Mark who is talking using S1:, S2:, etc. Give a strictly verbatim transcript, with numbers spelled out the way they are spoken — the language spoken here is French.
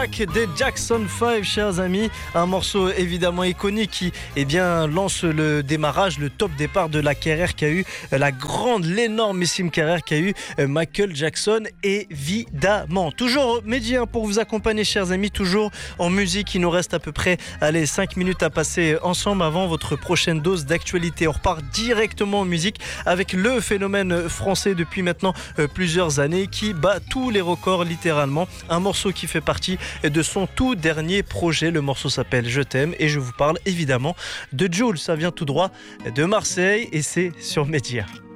S1: Back des Jackson five, chers amis. Un morceau évidemment iconique qui eh bien, lance le démarrage, le top départ de la carrière qu'a eu, la grande, l'énormissime carrière qu'a eu Michael Jackson, évidemment. Toujours Mehdi pour vous accompagner, chers amis, toujours en musique. Il nous reste à peu près allez, cinq minutes à passer ensemble avant votre prochaine dose d'actualité. On repart directement en musique avec le phénomène français depuis maintenant plusieurs années qui bat tous les records littéralement. Un morceau qui fait partie de son tout dernier projet. Le morceau s'appelle Je t'aime et je vous parle évidemment de Jul. Ça vient tout droit de Marseille et c'est sur Média.